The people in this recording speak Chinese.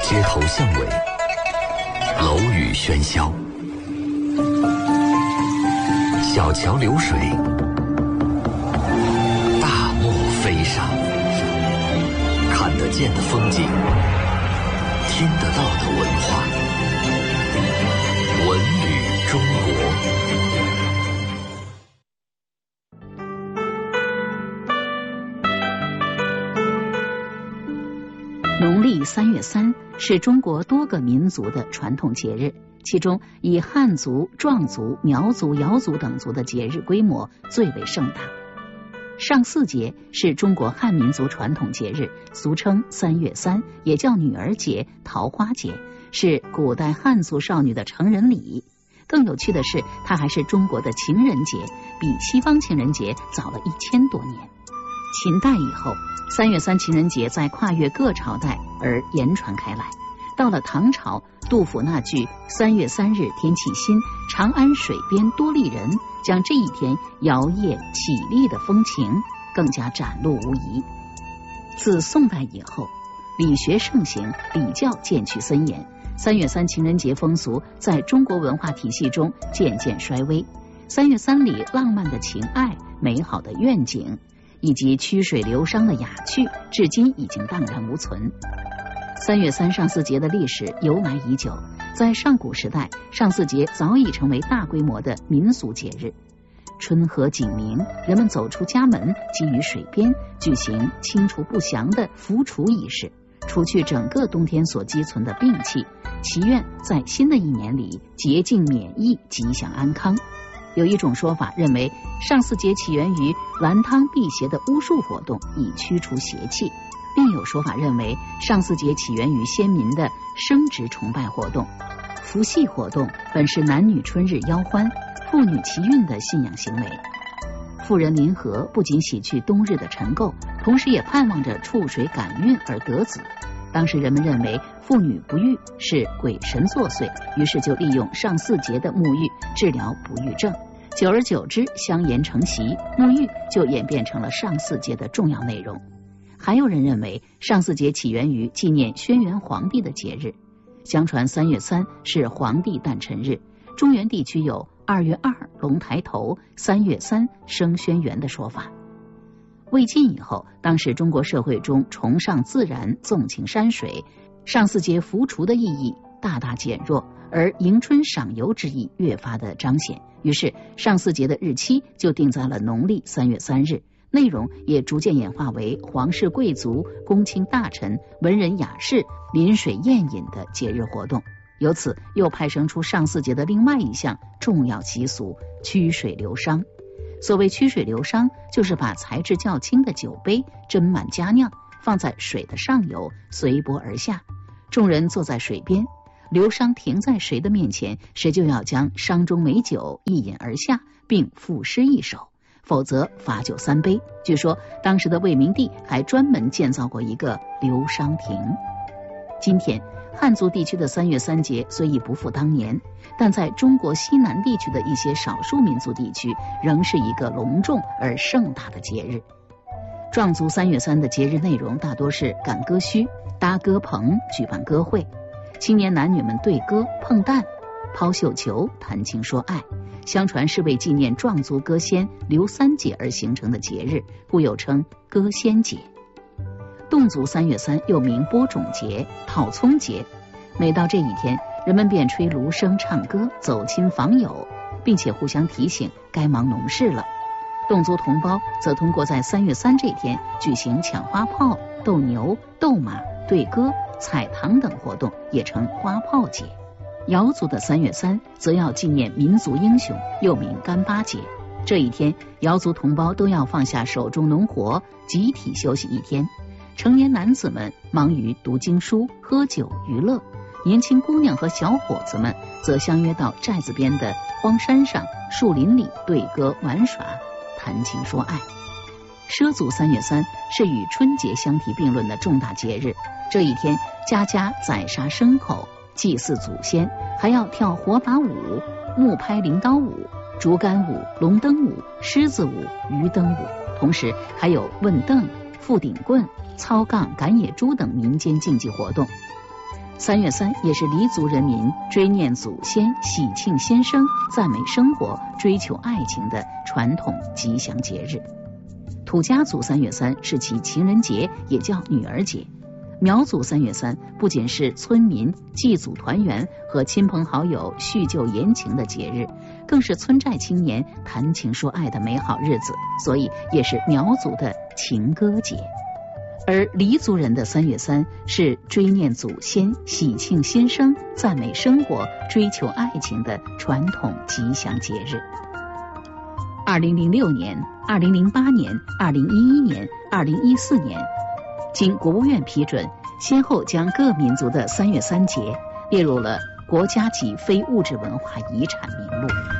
街头巷尾，楼宇喧嚣，小桥流水，大漠飞沙，看得见的风景，听得到的文化，文旅中国。 农历3月3是中国多个民族的传统节日，其中以汉族、壮族、苗族、瑶族等族的节日规模最为盛大。上巳节是中国汉民族传统节日，俗称3月3，也叫女儿节、桃花节，是古代汉族少女的成人礼。更有趣的是，它还是中国的情人节，比西方情人节早了1000多年。秦代以后，3月3情人节在跨越各朝代而言传开来。到了唐朝，杜甫那句3月3日天气新，长安水边多丽人，将这一天摇曳绮丽的风情更加展露无遗。自宋代以后，理学盛行，礼教渐趋森严，3月3情人节风俗在中国文化体系中渐渐衰微。3月3里浪漫的情爱、美好的愿景以及曲水流觞的雅趣，至今已经荡然无存。3月3上巳节的历史由来已久，在上古时代，上巳节早已成为大规模的民俗节日。春和景明，人们走出家门，基于水边，举行清除不祥的伏除仪式，除去整个冬天所积存的病气，祈愿在新的一年里洁净免疫，吉祥安康。有一种说法认为，上巳节起源于蓝汤辟邪的巫术活动，以驱除邪气。另有说法认为，上巳节起源于先民的生殖崇拜活动。伏羲活动本是男女春日邀欢、妇女祈孕的信仰行为。妇人临河不仅洗去冬日的尘垢，同时也盼望着触水感孕而得子。当时人们认为妇女不育是鬼神作祟，于是就利用上巳节的沐浴治疗不育症。久而久之，相沿成习，沐浴就演变成了上巳节的重要内容。还有人认为，上巳节起源于纪念轩辕皇帝的节日。相传3月3是皇帝诞辰日，中原地区有2月2龙抬头，3月3生轩辕的说法。魏晋以后，当时中国社会中崇尚自然、纵情山水，上巳节伏除的意义大大减弱，而迎春赏游之意越发的彰显。于是上巳节的日期就定在了农历3月3日，内容也逐渐演化为皇室贵族、公卿大臣、文人雅士临水宴饮的节日活动。由此又派生出上巳节的另外一项重要习俗——曲水流觞。所谓曲水流觞，就是把材质较轻的酒杯斟满佳酿，放在水的上游，随波而下。众人坐在水边，流觞停在谁的面前，谁就要将觞中美酒一饮而下，并赋诗一首，否则罚酒3杯。据说当时的魏明帝还专门建造过一个流觞亭。今天汉族地区的3月3节虽已不复当年，但在中国西南地区的一些少数民族地区，仍是一个隆重而盛大的节日。壮族3月3的节日内容大多是赶歌墟、搭歌棚、举办歌会，青年男女们对歌、碰弹、抛绣球、谈情说爱。相传是为纪念壮族歌仙刘三姐而形成的节日，故又称歌仙节。侗族3月3又名播种节、套葱节，每到这一天，人们便吹芦笙、唱歌、走亲访友，并且互相提醒该忙农事了。侗族同胞则通过在3月3这天举行抢花炮、斗牛、斗马、对歌、采糖等活动，也称花炮节。瑶族的3月3则要纪念民族英雄，又名干巴节。这一天，瑶族同胞都要放下手中农活，集体休息一天。成年男子们忙于读经书、喝酒娱乐，年轻姑娘和小伙子们则相约到寨子边的荒山上、树林里对歌玩耍，谈情说爱。畲族3月3是与春节相提并论的重大节日，这一天家家宰杀牲口，祭祀祖先，还要跳火把舞、木拍镰刀舞、竹竿舞、龙灯舞、狮子舞、鱼灯舞，同时还有问凳、负顶棍、操杠、赶野猪等民间竞技活动。 3月3也是黎族人民追念祖先、喜庆先生、赞美生活、追求爱情的传统吉祥节日。土家族3月3是其情人节，也叫女儿节。苗族3月3不仅是村民祭祖团圆和亲朋好友叙旧言情的节日，更是村寨青年谈情说爱的美好日子，所以也是苗族的情歌节。而黎族人的3月3是追念祖先、喜庆新生、赞美生活、追求爱情的传统吉祥节日。2006年、2008年、2011年、2014年，经国务院批准，先后将各民族的3月3节列入了国家级非物质文化遗产名录。